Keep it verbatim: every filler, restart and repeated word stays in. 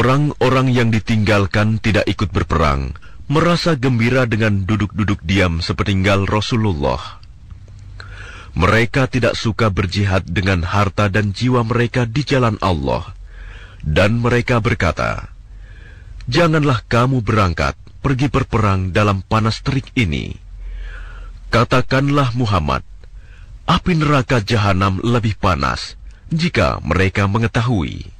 Orang-orang yang ditinggalkan tidak ikut berperang, merasa gembira dengan duduk-duduk diam sepeninggal Rasulullah. Mereka tidak suka berjihad dengan harta dan jiwa mereka di jalan Allah. Dan mereka berkata, "Janganlah kamu berangkat pergi berperang dalam panas terik ini." Katakanlah Muhammad, api neraka jahanam lebih panas jika mereka mengetahui.